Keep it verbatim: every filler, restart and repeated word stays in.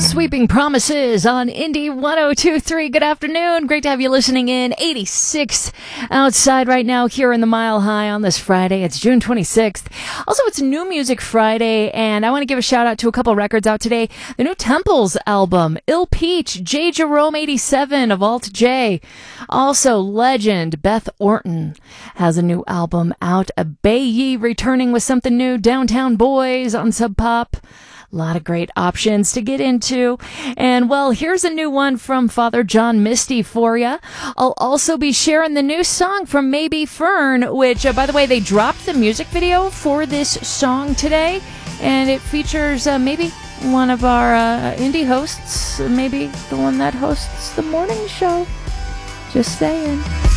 Sweeping Promises on Indie one oh two point three. Good afternoon. Great to have you listening in. eighty-six outside right now here in the Mile High on this Friday. It's June twenty-sixth. Also, it's New Music Friday, and I want to give a shout out to a couple records out today. The new Temples album, Ill Peach, J. Jerome eighty-seven of Alt J. Also, legend Beth Orton has a new album out. A Bay Ye returning with something new. Downtown Boys on Sub Pop. A lot of great options to get into. And, well, here's a new one from Father John Misty for you. I'll also be sharing the new song from Maybe Fern, which, uh, by the way, they dropped the music video for this song today. And it features uh, maybe one of our uh, indie hosts, maybe the one that hosts the morning show. Just saying.